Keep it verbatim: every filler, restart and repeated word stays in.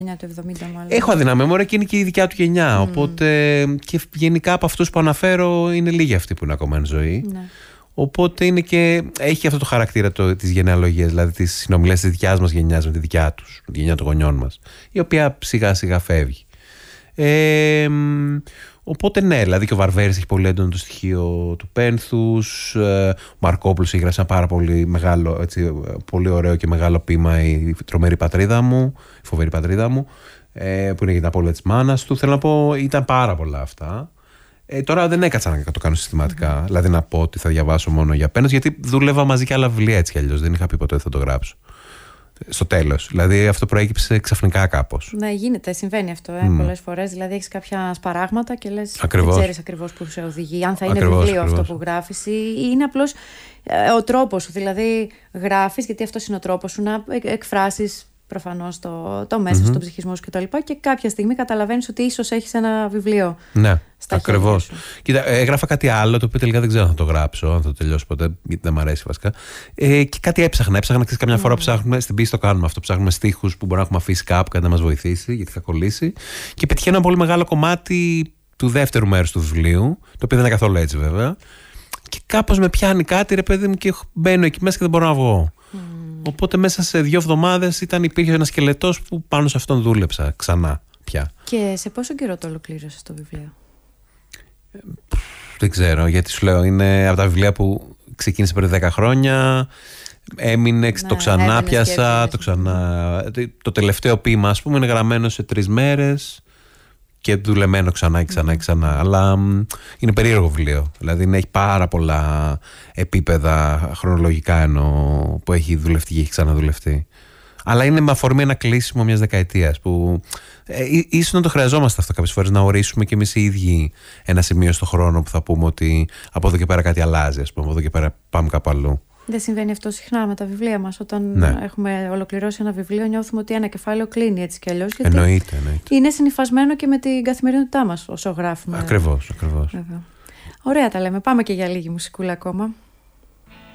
γενιά του εβδομήντα μάλλον. Έχω αδυναμία, μωρέ, και είναι και η δικιά του γενιά. Mm. Οπότε και γενικά από αυτούς που αναφέρω είναι λίγοι αυτοί που είναι ακόμα εν ζωή. Ναι. Οπότε είναι και, έχει αυτό το χαρακτήρα το, της γενεαλογίας, δηλαδή τις συνομιλίες της δικιάς μας γενιάς με τη δικιά τους, με τη γενιά των γονιών μας, η οποία σιγά σιγά φεύγει. Ε, οπότε ναι, δηλαδή και ο Βαρβέρης έχει πολύ έντονο το στοιχείο του πένθους. Ο Μαρκόπουλος έχει γράψει ένα πάρα πολύ μεγάλο, έτσι, πολύ ωραίο και μεγάλο ποίημα, η τρομερή πατρίδα μου, η φοβερή πατρίδα μου, ε, που είναι για την απώλεια της μάνας του. Θέλω να πω, ήταν πάρα πολλά αυτά. Ε, τώρα δεν έκατσα να το κάνω συστηματικά. Mm-hmm. Δηλαδή να πω ότι θα διαβάσω μόνο για πένος, γιατί δούλευα μαζί και άλλα βιβλία έτσι κι αλλιώς. Δεν είχα πει ποτέ ότι θα το γράψω. Στο τέλος. Δηλαδή αυτό προέκυψε ξαφνικά κάπως. Ναι, γίνεται, συμβαίνει αυτό ε, mm. πολλές φορές. Δηλαδή έχεις κάποια σπαράγματα και λες, ακριβώς. δεν ξέρεις ακριβώς που σε οδηγεί. Αν θα είναι ακριβώς, βιβλίο ακριβώς. αυτό που γράφεις ή είναι απλώς ε, ο τρόπος σου. Δηλαδή γράφεις, γιατί αυτός είναι ο τρόπος σου να εκφράσεις προφανώς το, το μέσα, mm-hmm. στον ψυχισμό σου κτλ. Και, και κάποια στιγμή καταλαβαίνεις ότι ίσως έχεις ένα βιβλίο. Ναι, ακριβώς. Κοίτα, έγραφα κάτι άλλο το οποίο τελικά δεν ξέρω αν θα το γράψω, αν θα το τελειώσω ποτέ, γιατί δεν μου αρέσει βασικά. Ε, και κάτι έψαχνα. Έψαχνα και καμιά mm. φορά ψάχνουμε, στην πίστη το κάνουμε αυτό. Ψάχνουμε στίχους που μπορεί να έχουμε αφήσει κάπου, κάτι να μας βοηθήσει, γιατί θα κολλήσει. Και πετυχαίνω ένα πολύ μεγάλο κομμάτι του δεύτερου μέρους του βιβλίου, το οποίο δεν είναι καθόλου έτσι βέβαια. Και κάπως με πιάνει κάτι, ρε παιδί μου, και μπαίνω εκεί μέσα και δεν μπορώ να βγω. Mm. Οπότε μέσα σε δύο εβδομάδες ήταν, υπήρχε ένας σκελετός που πάνω σε αυτόν δούλεψα ξανά πια. Και σε πόσο καιρό το ολοκλήρωσες το βιβλίο? Ε, δεν ξέρω, γιατί σου λέω, είναι από τα βιβλία που ξεκίνησε πριν δέκα χρόνια. Έμεινε, ναι, το ξανά πιάσα, το ξανά. Το τελευταίο ποίημα, ας πούμε, είναι γραμμένο σε τρεις μέρες και δουλεμένο ξανά και ξανά και ξανά. Αλλά είναι περίεργο βιβλίο. Δηλαδή έχει πάρα πολλά επίπεδα χρονολογικά ενώ που έχει δουλευτεί και έχει ξαναδουλευτεί. Αλλά είναι με αφορμή ένα κλείσιμο μιας δεκαετίας που ε, ίσως να το χρειαζόμαστε αυτό κάποιες φορές, να ορίσουμε κι εμείς οι ίδιοι ένα σημείο στο χρόνο που θα πούμε ότι από εδώ και πέρα κάτι αλλάζει, ας πούμε, από εδώ και πέρα πάμε κάπου αλλού. Δεν συμβαίνει αυτό συχνά με τα βιβλία μας? Όταν ναι. έχουμε ολοκληρώσει ένα βιβλίο, νιώθουμε ότι ένα κεφάλαιο κλείνει έτσι κι αλλιώς. Εννοείται, εννοείται. Είναι συνυφασμένο και με την καθημερινότητά μας όσο γράφουμε. Ακριβώς, ακριβώς. Βέβαια. Ωραία τα λέμε. Πάμε και για λίγη μουσικούλα ακόμα.